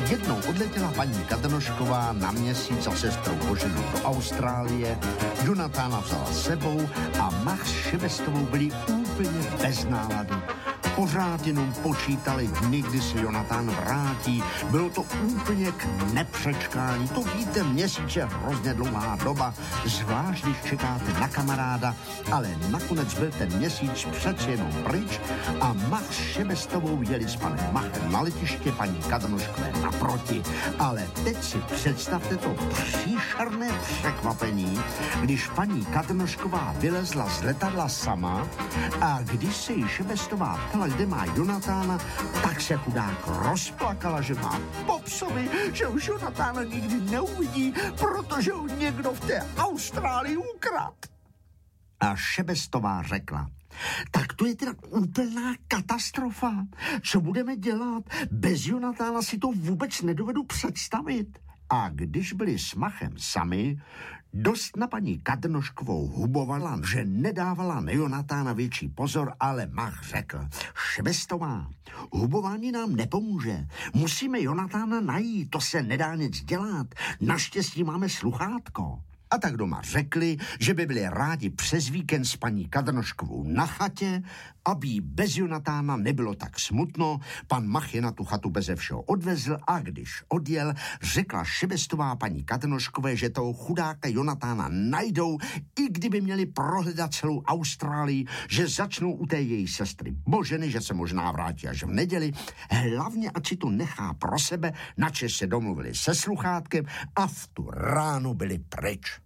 Jednou odletěla paní Kadnošková na měsíc za sestrou Boženou do Austrálie, Jonatána vzala s sebou a Mach s Šebestovou byli úplně bez nálady. Pořád jenom počítali dny, kdy se Jonatán vrátí. Bylo to úplně k nepřečkání. To víte, měsíc je hrozně dlouhá doba, zvlášť když čekáte na kamaráda, ale nakonec byl ten měsíc přeci jenom pryč a Mach s Šebestovou jeli s panem Machem na letiště, paní Kadnoškové naproti. Ale teď si představte to příšerné překvapení, když paní Kadnošková vylezla z letadla sama a když se jí Šebestová ptala, kde má Jonatána, tak se chudák rozplakala, že má po psovi, že už Jonatána nikdy neuvidí, protože ho někdo v té Austrálii ukradl. A Šebestová řekla: tak to je teda úplná katastrofa. Co budeme dělat? Bez Jonatána si to vůbec nedovedu představit. A když byli s Machem sami, dost na paní Kadnoškovou hubovala, že nedávala na Jonatána větší pozor, ale Mach řekl: Šebestová, hubování nám nepomůže. Musíme Jonatána najít, to se nedá nic dělat. Naštěstí máme sluchátko. A tak doma řekli, že by byli rádi přes víkend s paní Kadnoškovou na chatě, aby jí bez Jonatána nebylo tak smutno. Pan Mach je na tu chatu beze všeho odvezl a když odjel, řekla Šebestová paní Kadnoškové, že toho chudáka Jonatána najdou, i kdyby měli prohledat celou Austrálii, že začnou u té její sestry Boženy, že se možná vrátí až v neděli, hlavně ať si to nechá pro sebe, načež se domluvili se sluchátkem a v tu ránu byli pryč.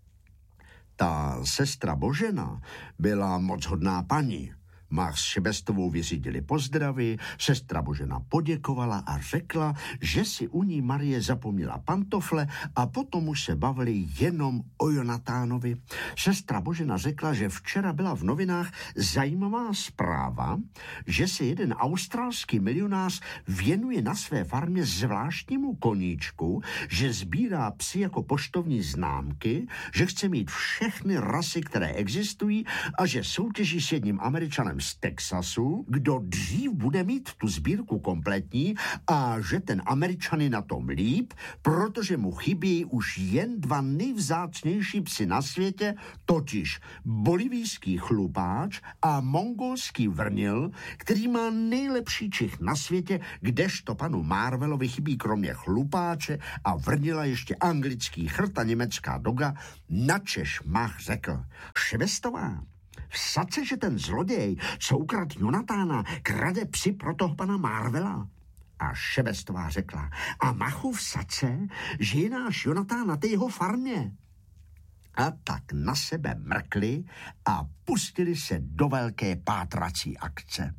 Ta sestra Božena byla moc hodná paní. Mach s Šebestovou vyřídili pozdravy, sestra Božena poděkovala a řekla, že si u ní Marie zapomněla pantofle a potom už se bavili jenom o Jonatánovi. Sestra Božena řekla, že včera byla v novinách zajímavá zpráva, že se jeden australský milionář věnuje na své farmě zvláštnímu koníčku, že sbírá psy jako poštovní známky, že chce mít všechny rasy, které existují a že soutěží s jedním Američanem z Texasu, kdo dřív bude mít tu sbírku kompletní a že ten Američan je na tom líp, protože mu chybí už jen 2 nejvzácnější psy na světě, totiž bolivijský chlupáč a mongolský vrnil, který má nejlepší čich na světě, kdežto panu Marvelovi chybí kromě chlupáče a vrnila ještě anglický chrt a německá doga, načež Mach řekl: Šebestová, vsad se, že ten zloděj, co ukradl Jonatána, krade psy pro toho pana Marvela. A Šebestová řekla: a Machu, vsad se, že je náš Jonatán na té jeho farmě. A tak na sebe mrkli a pustili se do velké pátrací akce.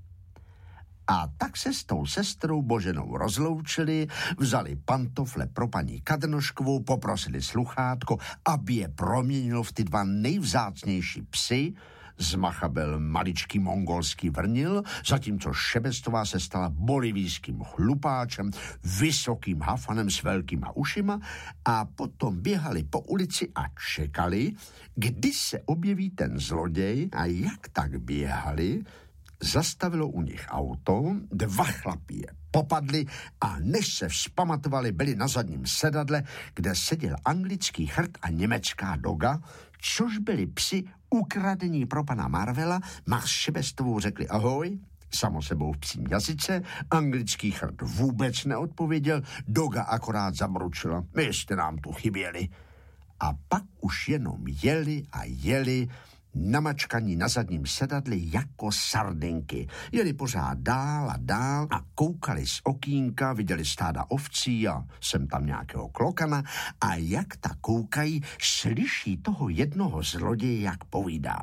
A tak se s tou sestrou Boženou rozloučili, vzali pantofle pro paní Kadnoškovou, poprosili sluchátko, aby je proměnilo v ty 2 nejvzácnější psy. Z Macha byl maličký mongolský vrnil, zatímco Šebestová se stala bolivijským chlupáčem, vysokým hafanem s velkýma ušima a potom běhali po ulici a čekali, kdy se objeví ten zloděj, a jak tak běhali, zastavilo u nich auto, 2 chlapí je popadli a než se vzpamatovali, byli na zadním sedadle, kde seděl anglický chrt a německá doga, což byli psi ukradení pro pana Marvela. Mach s Šebestovou řekli ahoj, samo sebou v psím jazyce, anglický chrt vůbec neodpověděl, doga akorát zamručila: my jste nám tu chyběli. A pak už jenom jeli a jeli, namačkaní na zadním sedadli jako sardinky. Jeli pořád dál a dál a koukali z okýnka, viděli stáda ovcí a sem tam nějakého klokana a jak tak koukají, slyší toho jednoho zloděje, jak povídá: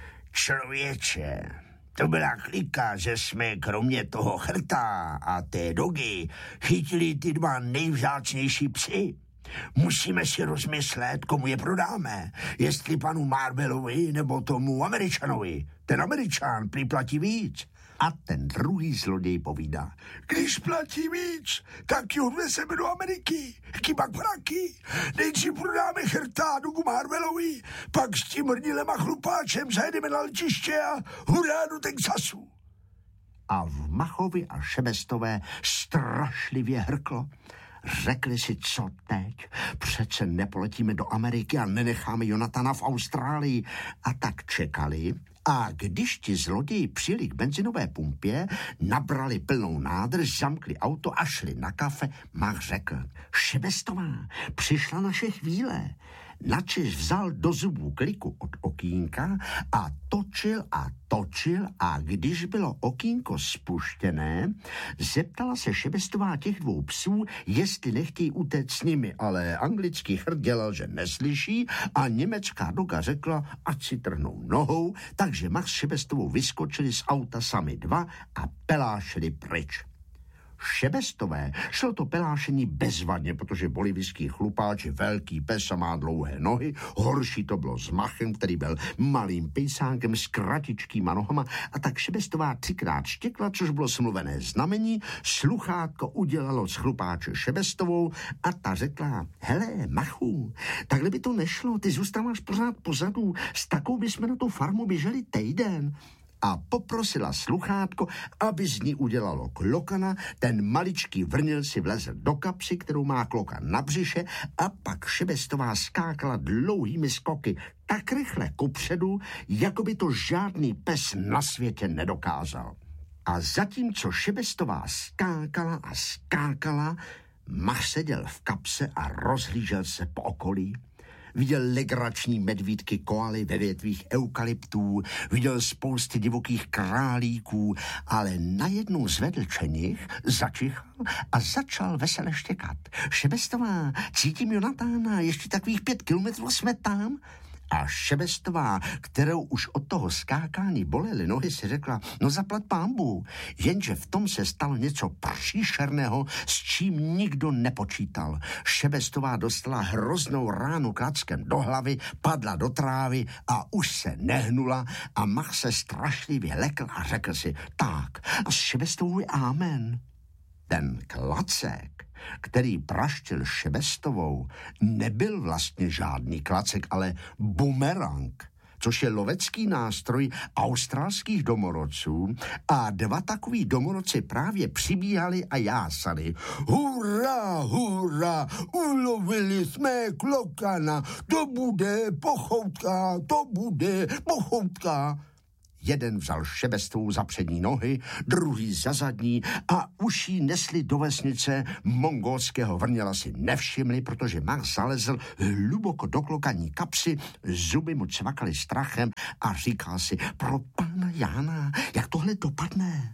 člověče, to byla klika, že jsme kromě toho chrta a té dogy chytili ty 2 nejvzácnější psy. Musíme si rozmyslet, komu je prodáme. Jestli panu Marvelovi nebo tomu Američanovi. Ten Američan připlatí víc. A ten druhý zloděj povídá: když platí víc, tak ji odvezeme do Ameriky. Kybak praky. Nejdřív prodáme chrta dogu Marvelovi, pak s tím hrnilem a chlupáčem zajedeme na letiště a hurá do Texasu. A v Machovi a Šebestové strašlivě hrklo. Řekli si, co teď? Přece nepoletíme do Ameriky a nenecháme Jonathana v Austrálii. A tak čekali. A když ti zloději přijeli k benzinové pumpě, nabrali plnou nádrž, zamkli auto a šli na kafe, Mach řekl: Šebestová, přišla naše chvíle. Načež vzal do zubů kliku od okýnka a točil a když bylo okýnko spuštěné, zeptala se Šebestová těch dvou psů, jestli nechtějí utéct s nimi, ale anglický chrd dělal, že neslyší a německá doga řekla, ať si trhnou nohou, takže Mach s Šebestovou vyskočili z auta sami dva a pelášili pryč. Šebestové šlo to pelášení bezvadně, protože bolivijský chlupáč je velký pes a má dlouhé nohy. Horší to bylo s Machem, který byl malým pejsánkem s kratičkýma nohama, a tak Šebestová 3krát štěkla, což bylo smluvené znamení. Sluchátko udělalo z chlupáče Šebestovou a ta řekla: hele, Machu, takhle by to nešlo, ty zůstáváš pořád pozadu, s takou bychom na tu farmu běželi týden. A poprosila sluchátko, aby z ní udělalo klokana. Ten maličký vrnil si vlezl do kapsy, kterou má klokan na břiše, a pak Šebestová skákala dlouhými skoky tak rychle kupředu, jako by to žádný pes na světě nedokázal. A zatímco Šebestová skákala, Mach seděl v kapse a rozhlížel se po okolí. Viděl legrační medvídky koaly ve větvích eukalyptů, viděl spousty divokých králíků, ale najednou zvedl čenich, začichal a začal vesele štěkat. Šebestová, cítím Jonathana, ještě takových 5 kilometrů jsme tam. A Šebestová, kterou už od toho skákání bolely nohy, si řekla: no zaplať pánbů, jenže v tom se stalo něco příšerného, s čím nikdo nepočítal. Šebestová dostala hroznou ránu klackem do hlavy, padla do trávy a už se nehnula a Mach se strašlivě lekl a řekl si: tak, a s Šebestovou je amen. Ten klacek, který praštil Šebestovou, nebyl vlastně žádný klacek, ale bumerang, což je lovecký nástroj australských domorodců, a 2 takový domorodci právě přibíhali a jásali: hurá, hurá, ulovili jsme klokana, to bude pochoutka. Jeden vzal Šebestovou za přední nohy, druhý za zadní a už jí nesli do vesnice. Mongolského vrněla si nevšimli, protože Mach zalezl hluboko do klokaní kapsy, zuby mu cvakaly strachem a říkal si: pro pána Jána, jak tohle dopadne?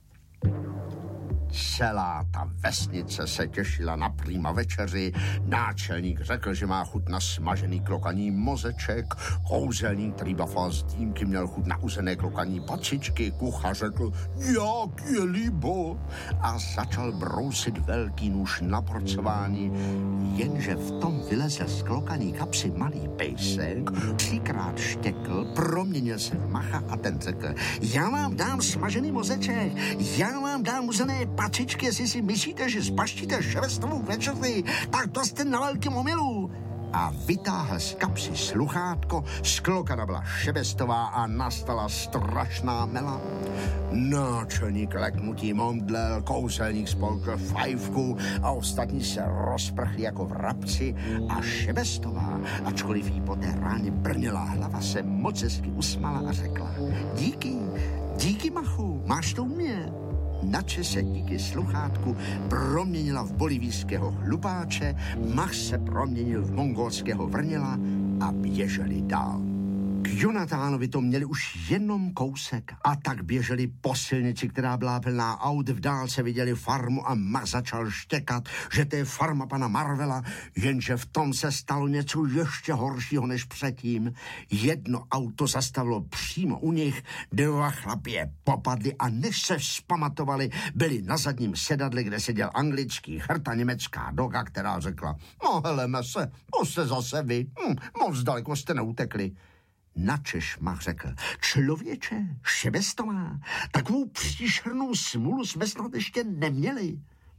Celá ta vesnice se těšila na prýma večeři. Náčelník řekl, že má chuť na smažený klokaní mozeček. Kouzelník, který bafal z dýmky, měl chuť na uzené klokaní pacičky. Kuchař řekl: jak je líbo. A začal brousit velký nůž na porcování. Jenže v tom vylezl z klokaní kapsy malý pejsek, 3krát štěkl, proměnil se v Macha a ten řekl: já vám dám smažený mozeček, já vám dám uzené pacičky, jestli si myslíte, že zbaštíte Šebestovou večeři, tak to jste na velkém omylu. A vytáhl z kapsy sluchátko, z klokana byla Šebestová a nastala strašná mela. Náčelník leknutím omdlel, kouzelník spolkl fajfku a ostatní se rozprchli jako vrabci a Šebestová, ačkoliv jí po té ráně brněla hlava, se moc hezky usmala a řekla: díky Machu, máš to u mě. Načež se díky sluchátku proměnila v bolivijského chlupáče, Mach se proměnil v mongolského vrněla a běželi dál. K Jonathánovi to měli už jenom kousek a tak běželi po silnici, která byla plná aut. V dálce viděli farmu a Mach začal štěkat, že to je farma pana Marvela, jenže v tom se stalo něco ještě horšího než předtím. Jedno auto zastavilo přímo u nich, 2 chlapi je popadli a než se vzpamatovali, byli na zadním sedadle, kde seděl anglický chrd a německá doga, která řekla: no heleme se, to jste zase vy, moc daleko jste neutekli. Načež Mach řekl: člověče, Šebestová, takovou příšernou smůlu jsme snad ještě neměli.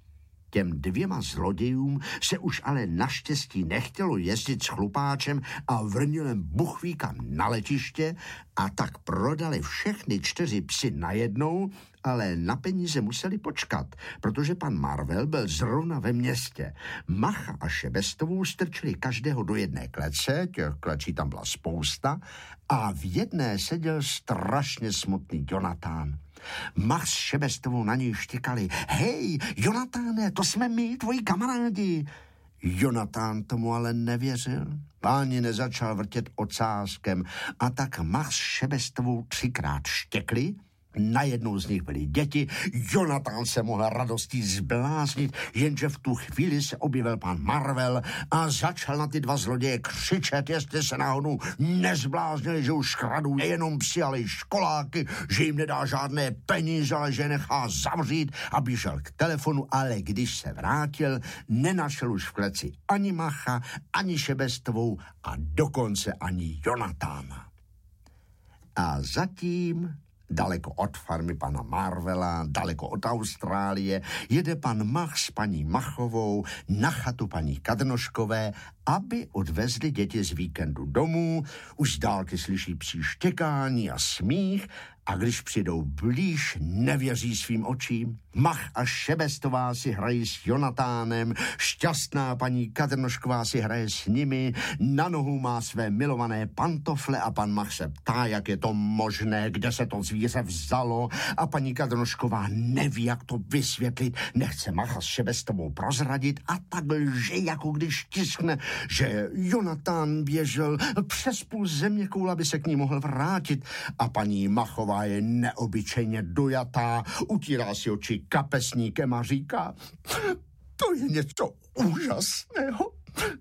Těm 2 zlodějům se už ale naštěstí nechtělo jezdit s chlupáčem a vrnilem buchvíkam na letiště a tak prodali všechny 4 psy najednou, ale na peníze museli počkat, protože pan Marvel byl zrovna ve městě. Macha a Šebestovou strčili každého do jedné klece, těch klečí tam byla spousta, a v jedné seděl strašně smutný Jonatán. Mach s Šebestovou na něj štěkali. Hej, Jonatáne, to jsme my, tvoji kamarádi. Jonatán tomu ale nevěřil. Ani nezačal vrtět ocáskem a tak Mach s Šebestovou 3krát štěkli. Najednou z nich byly děti, Jonatán se mohl radostí zbláznit, jenže v tu chvíli se objevil pan Marvel a začal na ty 2 zloděje křičet, jestli se náhodou nezbláznili, že už kradou nejenom psy, ale i školáky, že jim nedá žádné peníze, ale že je nechá zavřít a běžel k telefonu, ale když se vrátil, nenašel už v kleci ani Macha, ani Šebestovou a dokonce ani Jonatána. A zatím daleko od farmy pana Marvela, daleko od Austrálie, jede pan Mach s paní Machovou na chatu paní Kadnoškové, aby odvezli děti z víkendu domů. Už z dálky slyší psí štěkání a smích a když přijdou blíž, nevěří svým očím. Mach a Šebestová si hrají s Jonatánem, šťastná paní Kadnošková si hraje s nimi, na nohu má své milované pantofle a pan Mach se ptá, jak je to možné, kde se to zvíře vzalo a paní Kadnošková neví, jak to vysvětlit, nechce Macha s Šebestovou prozradit a tak lže, jako když tiskne, že Jonatán běžel přes půl zeměkoule, aby se k ní mohl vrátit a paní Machová je neobyčejně dojatá, utírá si oči kapesníkem a říká, to je něco úžasného.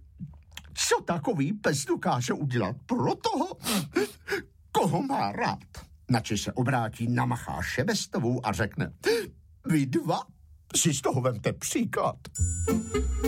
Co takový pes dokáže udělat pro toho, koho má rád? Načež se obrátí na Macha a Šebestovou a řekne, vy 2 si z toho vemte příklad.